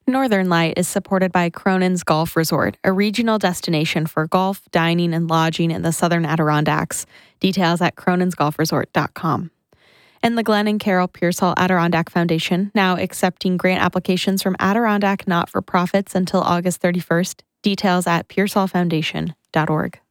Northern Light is supported by Cronin's Golf Resort, a regional destination for golf, dining, and lodging in the southern Adirondacks. Details at croninsgolfresort.com. And the Glenn and Carol Pearsall Adirondack Foundation, now accepting grant applications from Adirondack not-for-profits until August 31st. Details at pearsallfoundation.org.